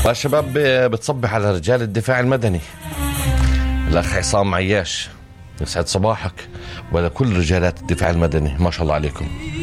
الشباب بتصبح على رجال الدفاع المدني، الأخ عصام عياش، يسعد صباحك ولا كل رجالات الدفاع المدني، ما شاء الله عليكم.